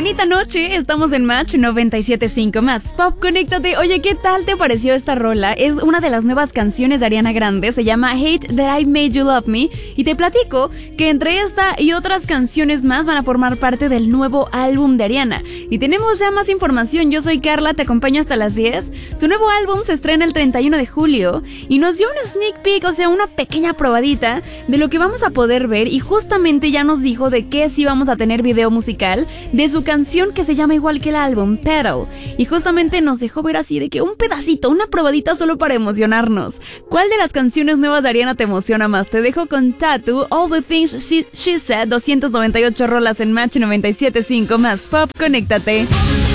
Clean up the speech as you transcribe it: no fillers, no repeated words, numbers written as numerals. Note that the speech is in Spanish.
Bonita noche, estamos en Match 97.5 más Pop, conéctate. Oye, ¿qué tal te pareció esta rola? Es una de las nuevas canciones de Ariana Grande, se llama Hate That I Made You Love Me, y te platico que entre esta y otras canciones más van a formar parte del nuevo álbum de Ariana. Y tenemos ya más información. Yo soy Carla, te acompaño hasta las 10. Su nuevo álbum se estrena el 31 de julio y nos dio un sneak peek, o sea, una pequeña probadita de lo que vamos a poder ver, y justamente ya nos dijo de que sí vamos a tener video musical de su canción que se llama igual que el álbum, Petal, y justamente nos dejó ver así de que un pedacito, una probadita solo para emocionarnos. ¿Cuál de las canciones nuevas de Ariana te emociona más? Te dejo con Tattoo, All the Things She Said, 298 rolas en Match 97.5 más Pop, conéctate.